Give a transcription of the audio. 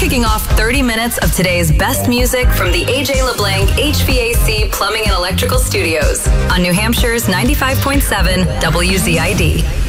kicking off 30 minutes of today's best music from the AJ LeBlanc HVAC Plumbing and Electrical Studios on New Hampshire's 95.7 WZID.